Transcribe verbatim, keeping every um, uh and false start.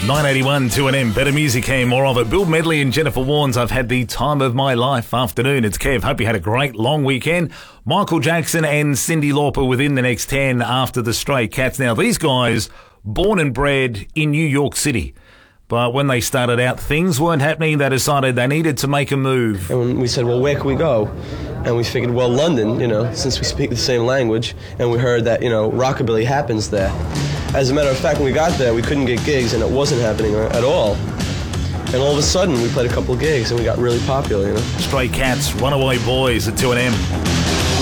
nine eighty-one two N M. Better music here, more of it. Bill Medley and Jennifer Warnes. I've had the time of my life afternoon. It's Kev. Hope you had a great long weekend. Michael Jackson and Cyndi Lauper within the next ten after the Stray Cats. Now, these guys, born and bred in New York City. But when they started out, things weren't happening. They decided they needed to make a move. And we said, well, where can we go? And we figured, well, London, you know, since we speak the same language. And we heard that, you know, rockabilly happens there. As a matter of fact, when we got there, we couldn't get gigs, and it wasn't happening at all. And all of a sudden, we played a couple of gigs, and we got really popular, you know. Stray Cats, Runaway Boys at two N M.